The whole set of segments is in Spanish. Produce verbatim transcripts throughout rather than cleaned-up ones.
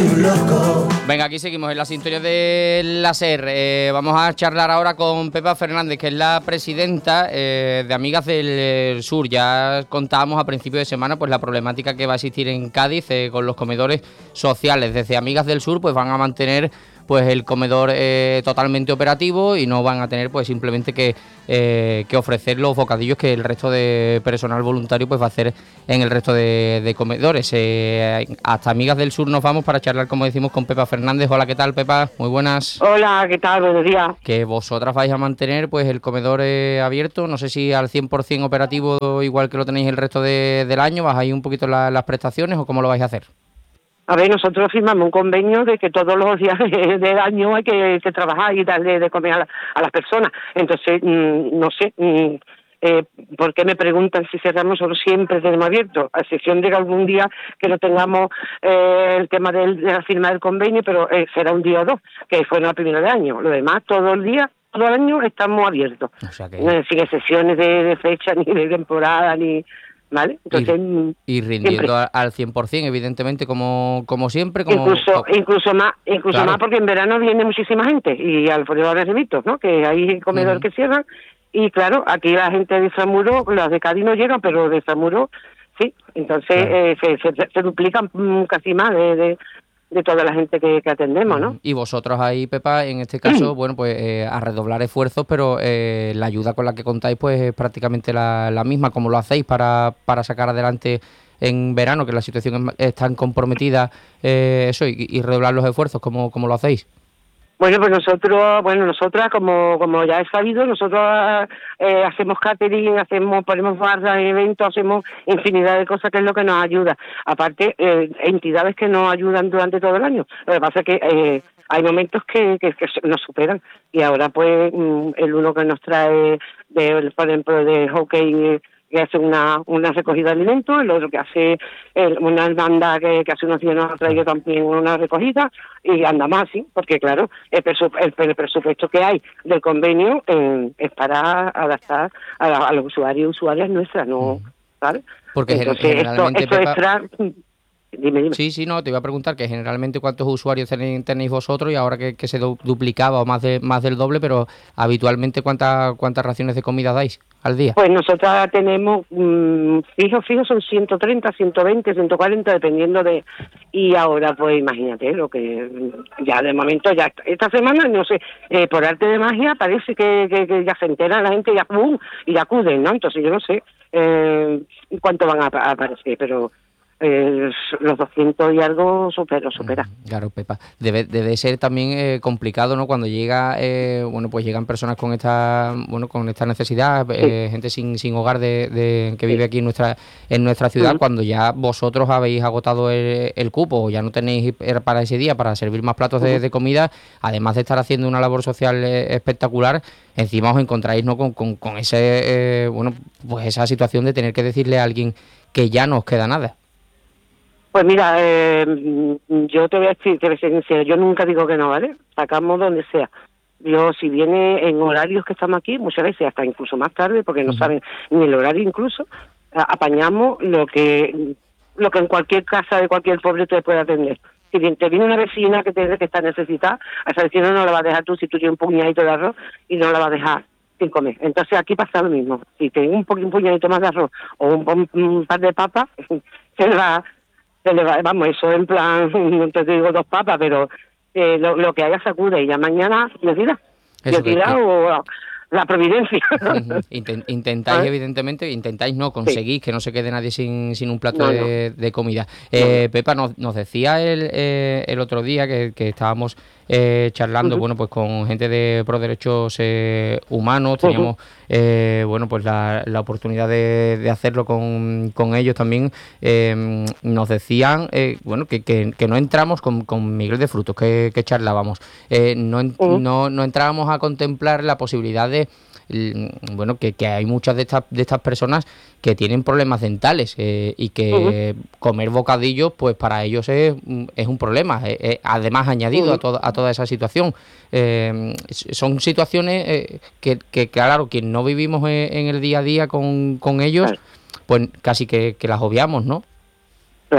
un loco. Venga, aquí seguimos en la sintonía de la SER. Eh, vamos a charlar ahora con Pepa Fernández, que es la presidenta eh, de Amigas del Sur. Ya contábamos a principio de semana pues la problemática que va a existir en Cádiz eh, con los comedores sociales. Desde Amigas del Sur pues van a mantener pues el comedor eh, totalmente operativo y no van a tener pues simplemente que, eh, que ofrecer los bocadillos que el resto de personal voluntario pues va a hacer en el resto de, de comedores. Eh, hasta Amigas del Sur nos vamos para charlar, como decimos, con Pepa Fernández. Hola, ¿qué tal, Pepa? Muy buenas. Hola, ¿qué tal? Buenos días. Que vosotras vais a mantener pues el comedor eh, abierto, no sé si al cien por ciento operativo igual que lo tenéis el resto de, del año, ¿bajáis un poquito la, las prestaciones o cómo lo vais a hacer? A ver, nosotros firmamos un convenio de que todos los días del año hay que, que trabajar y darle de comer a, la, a las personas. Entonces, mmm, no sé, mmm, eh, ¿por qué me preguntan si cerramos? Nosotros siempre tenemos abierto, a excepción de que algún día que no tengamos eh, el tema del, de la firma del convenio, pero eh, será un día o dos, que fue en la primera de año. Lo demás, todo el día, todo el año estamos abiertos. O sea que... eh, sin excepciones de, de fecha, ni de temporada, ni... ¿Vale? Entonces, y, y rindiendo siempre al cien por ciento, evidentemente, como como siempre. Como, incluso como... incluso más incluso claro. más porque en verano viene muchísima gente y al frío de Revitos, ¿no? Que hay comedor uh-huh. que cierran y claro, aquí la gente de Extramuro, las de Cádiz no llegan, pero de Extramuro sí. Entonces claro. eh, se, se, se duplican casi más de... de de toda la gente que, que atendemos, ¿no? Y vosotros ahí, Pepa, en este caso, bueno, pues eh, a redoblar esfuerzos, pero eh, la ayuda con la que contáis pues es prácticamente la, la misma. ¿Cómo lo hacéis para, para sacar adelante en verano, que la situación es, es tan comprometida, eh, eso, y, y redoblar los esfuerzos? ¿Cómo, cómo lo hacéis? Bueno, pues nosotros, bueno, nosotras, como como ya he sabido, nosotros eh, hacemos catering, hacemos, ponemos barras en eventos, hacemos infinidad de cosas que es lo que nos ayuda. Aparte, eh, entidades que nos ayudan durante todo el año. Lo que pasa es que eh, hay momentos que, que, que nos superan y ahora pues el uno que nos trae, de, por ejemplo, de hockey, que hace una una recogida de alimentos, el otro que hace el, una banda que, que hace unos días nos ha traído también una recogida y anda más, sí, porque claro, el, presu, el, el presupuesto que hay del convenio eh, es para adaptar a, la, a los usuarios y usuarias nuestras, ¿no? ¿Sabes? Porque entonces generalmente, esto, esto Pepa... extra... Dime, dime. Sí, sí, no, te iba a preguntar que generalmente cuántos usuarios tenéis, tenéis vosotros y ahora que, que se du duplicaba o más de más del doble, pero habitualmente ¿cuántas cuántas raciones de comida dais al día? Pues nosotros tenemos, mmm, fijo, fijo, son ciento treinta, ciento veinte, ciento cuarenta, dependiendo de... Y ahora, pues imagínate, lo que ya de momento, ya esta semana, no sé, eh, por arte de magia parece que, que, que ya se entera la gente ya, ¡pum!, y acuden, ¿no? Entonces yo no sé eh, cuánto van a, a aparecer, pero... Eh, los doscientos y algo supera, supera. Claro, Pepa. Debe, debe ser también eh, complicado, ¿no? Cuando llega, eh, bueno, pues llegan personas con esta, bueno, con esta necesidad, sí. eh, gente sin, sin hogar de, de que vive sí. aquí en nuestra, en nuestra ciudad, uh-huh. cuando ya vosotros habéis agotado el, el cupo o ya no tenéis para ese día para servir más platos uh-huh. de, de comida, además de estar haciendo una labor social eh, espectacular, encima os encontráis, ¿no? Con, con, con ese, eh, bueno, pues esa situación de tener que decirle a alguien que ya no os queda nada. Pues mira, eh, yo te voy a decir, te voy a ser sincero, yo nunca digo que no, ¿vale? Sacamos donde sea. Yo, si viene en horarios que estamos aquí, muchas veces hasta incluso más tarde, porque no uh-huh. saben ni el horario incluso, apañamos lo que lo que en cualquier casa de cualquier pobre te puede atender. Si te viene una vecina que, te, que está necesitada, a esa vecina no la va a dejar tú si tú tienes un puñadito de arroz y no la va a dejar sin comer. Entonces aquí pasa lo mismo. Si tienes un, un puñadito más de arroz o un, un, un par de papas, se le va... Vamos, eso en plan, no te digo dos papas, pero eh, lo, lo que haya sacude y ya mañana me tira, me tira o la, la providencia. Uh-huh. Intent, intentáis, ¿sabes? Evidentemente, intentáis no, conseguís sí. que no se quede nadie sin, sin un plato no, de, no. de comida. Eh, no. Pepa, nos, nos decía el, eh, el otro día que, que estábamos eh, charlando, uh-huh. bueno, pues con gente de Pro Derechos eh, Humanos, teníamos, uh-huh. eh, bueno, pues la, la oportunidad de, de hacerlo con, con ellos también. Eh, nos decían, eh, bueno, que, que, que no entramos con, con Miguel de Frutos, que, que charlábamos, eh, no, uh-huh. no, no entrábamos a contemplar la posibilidad de bueno, que, que hay muchas de estas de estas personas que tienen problemas dentales eh, y que uh-huh. comer bocadillos, pues para ellos es, es un problema, eh, eh, además añadido uh-huh. a, to- a toda esa situación. Eh, son situaciones eh, que, que, claro, quien no vivimos en, en el día a día con, con ellos, claro. pues casi que, que las obviamos, ¿no? Claro.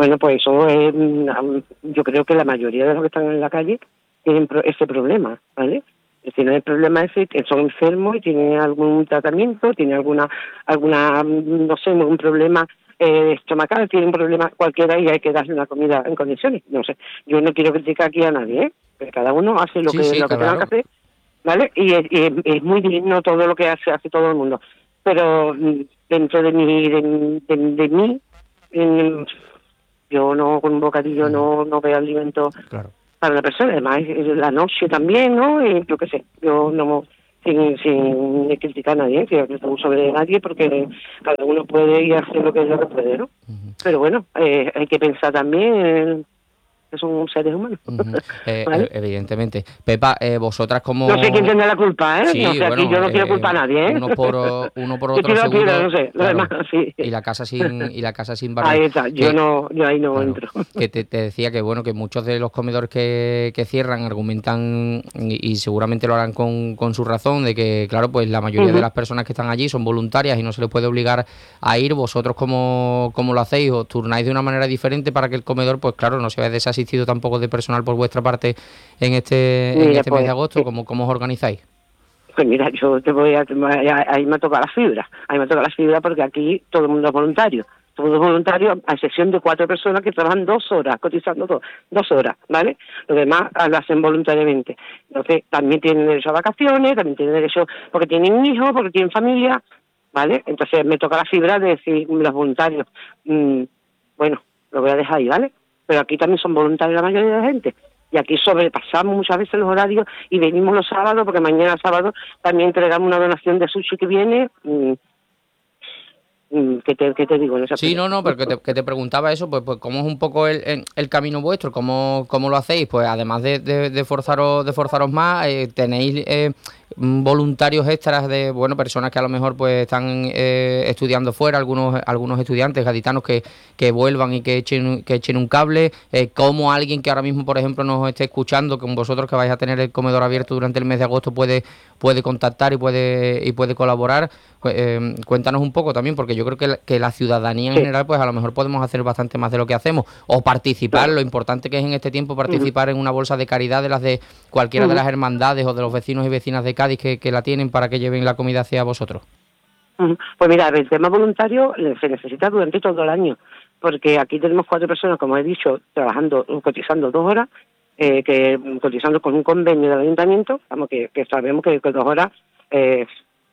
Bueno, pues eso es, yo creo que la mayoría de los que están en la calle tienen ese problema, ¿vale? Si tienen el problema ese, son enfermos y tienen algún tratamiento, tienen alguna, alguna no sé, un problema eh, estomacal, tienen un problema cualquiera y hay que darle una comida en condiciones. No sé, yo no quiero criticar aquí a nadie, ¿eh? Pero cada uno hace lo Sí, que sí, lo que tenga claro. que hacer, ¿vale? Y es, y es, es muy digno todo lo que hace, hace todo el mundo. Pero dentro de mi, de, de, de mí, en, yo no, con un bocadillo no, no veo alimento Claro. para la persona, además la noche también, ¿no? Y yo qué sé, yo no, sin, sin criticar a nadie, que no sobre nadie, porque cada uno puede ir a hacer lo que, lo que puede, ¿no? Uh-huh. Pero bueno, eh, hay que pensar también en, que son seres humanos. Uh-huh. eh, ¿Vale? Evidentemente. Pepa, eh, vosotras como... No sé quién tiene la culpa, ¿eh? Sí, no sé, bueno, aquí yo no eh, quiero culpar a nadie, ¿eh? Uno por, uno por otro yo seguro. Piedra, no sé, claro, lo demás, sí. Y la casa sin y la casa sin barrer. Ahí está, yo que, no, yo ahí no claro, entro. Que te, te decía que bueno, que muchos de los comedores que, que cierran argumentan, y, y seguramente lo harán con, con su razón, de que claro, pues la mayoría uh-huh. de las personas que están allí son voluntarias y no se les puede obligar a ir. Vosotros cómo, cómo lo hacéis, os turnáis de una manera diferente para que el comedor, pues claro, no se vea desasistido tampoco de personal por vuestra parte en este, Mira, en este pues, mes de agosto. Sí. ¿Cómo, ¿Cómo os organizáis? Pues mira, yo te voy a... Ahí me toca la fibra, ahí me toca la fibra porque aquí todo el mundo es voluntario. Todo el mundo es voluntario, a excepción de cuatro personas que trabajan dos horas, cotizando todo, dos horas, ¿vale? Los demás lo hacen voluntariamente. Entonces, también tienen derecho a vacaciones, también tienen derecho porque tienen hijos, porque tienen familia, ¿vale? Entonces me toca la fibra de decir, los voluntarios, mmm, bueno, lo voy a dejar ahí, ¿vale? Pero aquí también son voluntarios la mayoría de la gente. Y aquí sobrepasamos muchas veces los horarios y venimos los sábados, porque mañana sábado también entregamos una donación de sushi que viene. Mmm, ¿Qué te, qué te digo? No sí, no, no, pero que te, que te preguntaba eso, pues, pues cómo es un poco el, el, el camino vuestro, cómo, cómo lo hacéis, pues además de, de, de forzaros, de forzaros más, eh, tenéis eh, voluntarios extras de, bueno, personas que a lo mejor pues están eh, estudiando fuera, algunos algunos estudiantes gaditanos que, que vuelvan y que echen, que echen un cable, eh, como alguien que ahora mismo, por ejemplo, nos esté escuchando, con vosotros que vais a tener el comedor abierto durante el mes de agosto, puede, puede contactar y puede, y puede colaborar. Eh, cuéntanos un poco también, porque yo creo que la, que la ciudadanía en sí. general, pues a lo mejor podemos hacer bastante más de lo que hacemos, o participar, claro. Lo importante que es en este tiempo participar uh-huh. en una bolsa de caridad de las de cualquiera uh-huh. de las hermandades o de los vecinos y vecinas de Cádiz que, que la tienen para que lleven la comida hacia vosotros. Uh-huh. Pues mira, el tema voluntario se necesita durante todo el año, porque aquí tenemos cuatro personas, como he dicho, trabajando, cotizando dos horas, eh, que cotizando con un convenio del ayuntamiento, vamos que, que sabemos que, que dos horas eh,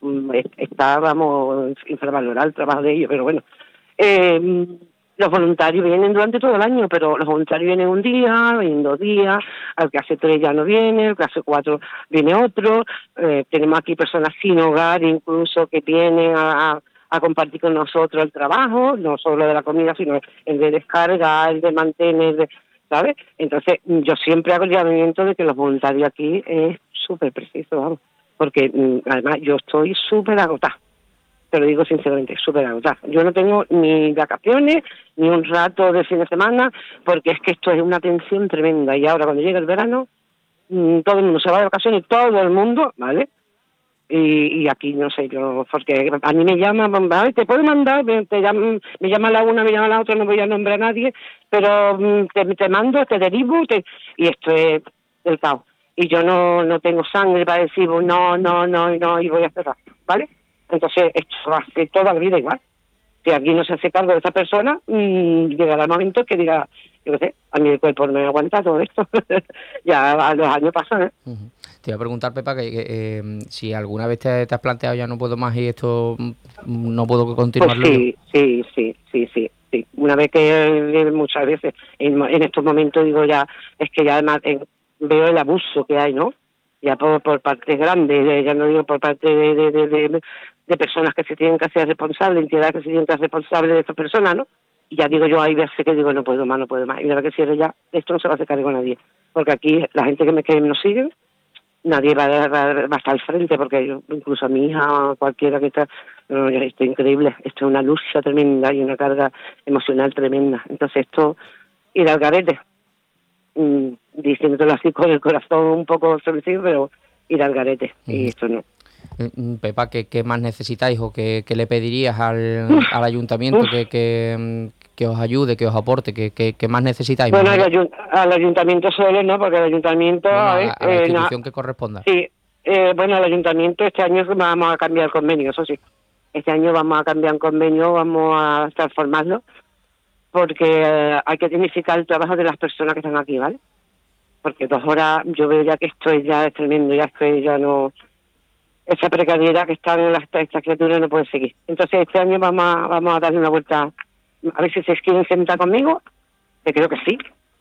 está, vamos, infravalorado el trabajo de ellos, pero bueno. Eh, los voluntarios vienen durante todo el año, pero los voluntarios vienen un día, vienen dos días, al que hace tres ya no viene, al que hace cuatro viene otro. Eh, tenemos aquí personas sin hogar incluso que vienen a, a compartir con nosotros el trabajo, no solo de la comida, sino el de descarga, el de mantener, de, ¿sabes? Entonces, yo siempre hago el llamamiento de que los voluntarios aquí es súper preciso, vamos. Porque además yo estoy súper agotada, te lo digo sinceramente, súper agotada. Yo no tengo ni vacaciones, ni un rato de fin de semana, porque es que esto es una tensión tremenda. Y ahora cuando llega el verano, todo el mundo se va de vacaciones, todo el mundo, ¿vale? Y, y aquí, no sé, yo, porque a mí me llama, te puedo mandar, te llama, me llama la una, me llama la otra, no voy a nombrar a nadie, pero te, te mando, te derivo, te, y esto es el caos. Y yo no no tengo sangre para decir no, no, no, no, y voy a cerrar, ¿vale? Entonces, esto va a ser toda la vida igual. Si aquí no se hace cargo de esa persona, mmm, llegará el momento que diga, yo qué sé, a mí el cuerpo no me aguanta todo esto. Ya a los años pasan, ¿eh? Uh-huh. Te iba a preguntar, Pepa, que, que eh, si alguna vez te, te has planteado ya no puedo más y esto no puedo continuarlo. Pues sí, sí, sí, sí, sí, sí. Una vez que muchas veces, en, en estos momentos digo ya, es que ya además en, veo el abuso que hay, ¿no? Ya por, por partes grandes, ya no digo por parte de, de, de, de, de personas que se tienen que hacer responsables, entidades que se tienen que hacer responsables de estas personas, ¿no? Y ya digo yo, hay veces que digo, no puedo más, no puedo más. Y la verdad que si ya, esto no se va a hacer cargo a nadie. Porque aquí la gente que me que nos sigue, nadie va, va, va a estar al frente, porque yo, incluso a mi hija, cualquiera que está, no, esto es increíble, esto es una lucha tremenda y una carga emocional tremenda. Entonces esto, ir al garete, mmm, diciéndolo así con el corazón un poco sorpresivo, pero ir al garete, uh-huh. Y esto no. Pepa, ¿qué, qué más necesitáis o qué, qué le pedirías al, al ayuntamiento que, que, que os ayude, que os aporte, que, que, que más necesitáis? Bueno, al, ayunt al ayuntamiento solo, ¿no? Porque el ayuntamiento... Bueno, a, a, ver, la, a la eh, institución no, que corresponda. Sí, eh, bueno, al ayuntamiento este año vamos a cambiar el convenio, eso sí. Este año vamos a cambiar el convenio, vamos a transformarlo, porque eh, hay que dignificar el trabajo de las personas que están aquí, ¿vale? Porque dos horas, yo veo ya que esto ya es tremendo, ya estoy, ya no... Esa precariedad que están en las, estas criaturas no puede seguir. Entonces este año vamos a, vamos a darle una vuelta, a ver si se quieren sentar conmigo, que creo que sí.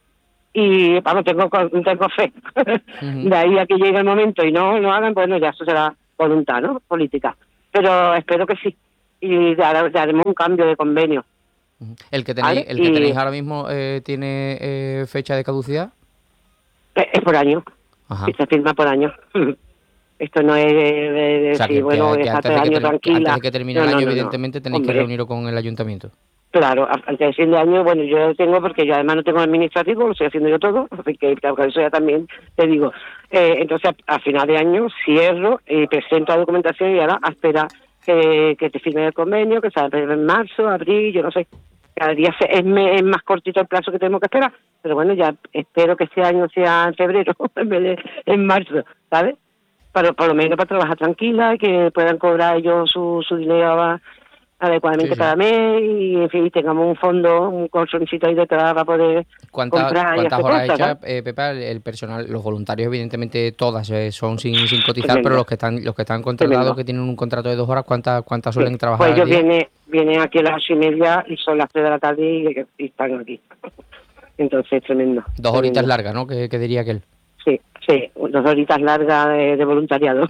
Y vamos, tengo, tengo fe. Uh-huh. De ahí a que llegue el momento y no lo hagan, bueno, ya eso será voluntad, ¿no? Política. Pero espero que sí. Y ya haremos un cambio de convenio. Uh-huh. ¿El que tenéis, ¿el que y... tenéis ahora mismo eh, tiene eh, fecha de caducidad? Es, es por año. Ajá. Se firma por año. Esto no es de, de, de o sea, decir, que, bueno, que, que antes, de año tranquila. antes de que termine no, el año, no, no, evidentemente, no. tenéis Hombre. que reuniros con el ayuntamiento. Claro, antes de fin de año, bueno, yo tengo, porque yo además no tengo administrativo, lo estoy haciendo yo todo, porque eso ya también te digo. Eh, entonces, a, a final de año cierro y presento la documentación y ahora a esperar que, que te firme el convenio, que sale en marzo, abril, yo no sé. Cada día se, es, me, es más cortito el plazo que tenemos que esperar, pero bueno, ya espero que este año sea en febrero en vez de en marzo, ¿sabes? Para, por lo menos para trabajar tranquila y que puedan cobrar ellos su, su dinero adecuadamente sí, sí. cada mes y en fin, tengamos un fondo, un colchoncito ahí detrás para poder ¿Cuánta, comprar ¿Cuántas y horas cosas, hechas, ¿no? eh, Pepa, el, el personal, los voluntarios evidentemente todas eh, son sin, sin cotizar, Tremendo. Pero los que están los que están contratados, Tremendo. que tienen un contrato de dos horas, ¿cuántas cuántas suelen sí. trabajar? Pues ellos vienen, vienen aquí a las ocho y media y son las tres de la tarde y, y están aquí. Entonces, tremendo. Dos tremendo. horitas largas, ¿no? Que, que diría aquel. Sí, sí, dos horitas largas de, de voluntariado.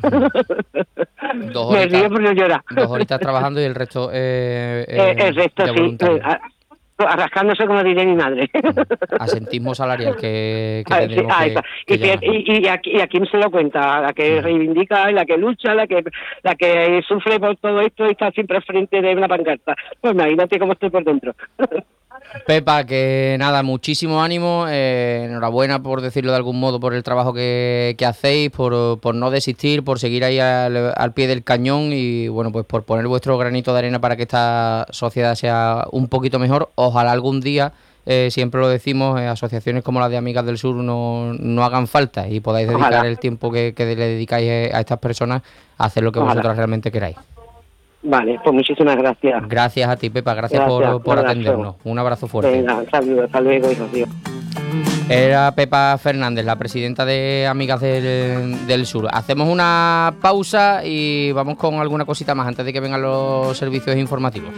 Dos horitas, Me río por no llorar. Dos horitas trabajando y el resto eh, eh, el resto de sí, voluntarios. Eh, arrascándose como diría mi madre. Asentismo salarial que, que ah, tendremos sí, que, que y, y, y, a, y a quién se lo cuenta, la que sí. reivindica, la que lucha, la que la que sufre por todo esto y está siempre al frente de una pancarta. Pues imagínate cómo estoy por dentro. Pepa, que nada, muchísimo ánimo, eh, enhorabuena por decirlo de algún modo por el trabajo que, que hacéis, por, por no desistir, por seguir ahí al, al pie del cañón y bueno, pues por poner vuestro granito de arena para que esta sociedad sea un poquito mejor. Ojalá algún día, eh, siempre lo decimos, eh, asociaciones como la de Amigas del Sur no, no hagan falta y podáis dedicar Ojalá. el tiempo que, que le dedicáis a estas personas a hacer lo que Ojalá. vosotras realmente queráis. Vale, pues muchísimas gracias. Gracias a ti, Pepa, gracias, gracias por, por atendernos. Un abrazo fuerte. Venga, saludos, hasta luego, hijo mío. Era Pepa Fernández, la presidenta de Amigas del, del Sur. Hacemos una pausa y vamos con alguna cosita más antes de que vengan los servicios informativos.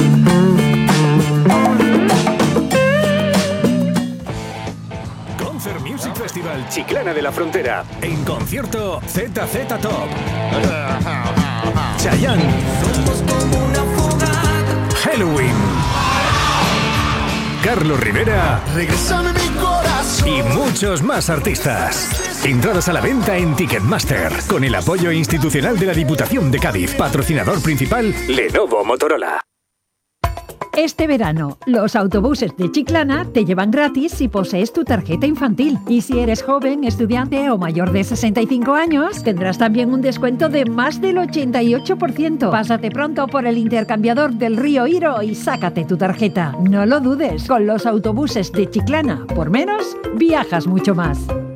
Concert Music Festival Chiclana de la Frontera. En concierto Z Z Top. Chayanne, Halloween, Carlos Rivera y muchos más artistas. Entradas a la venta en Ticketmaster con el apoyo institucional de la Diputación de Cádiz. Patrocinador principal Lenovo Motorola. Este verano, los autobuses de Chiclana te llevan gratis si posees tu tarjeta infantil. Y si eres joven, estudiante o mayor de sesenta y cinco años, tendrás también un descuento de más del ochenta y ocho por ciento. Pásate pronto por el intercambiador del Río Iro y sácate tu tarjeta. No lo dudes, con los autobuses de Chiclana, por menos, viajas mucho más.